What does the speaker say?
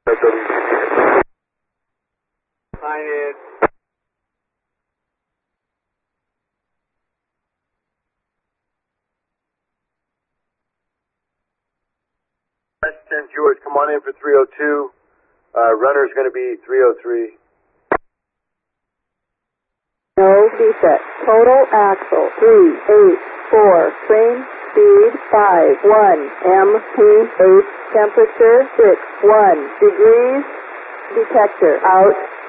Sign in. St. George, come on in for 302. Runner's going to be 303. No reset. Total axle 384. Train speed 51. MPH temperature 61 degrees. Detector out.